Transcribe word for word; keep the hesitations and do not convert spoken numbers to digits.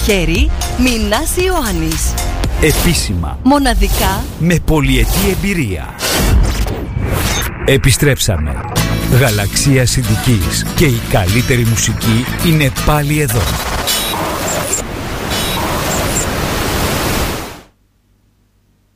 χέρι Μινάς Ιωάννης. Επίσημα, μοναδικά, με πολυετή εμπειρία. Επιστρέψαμε. Γαλαξία Συντικής και η καλύτερη μουσική είναι πάλι εδώ.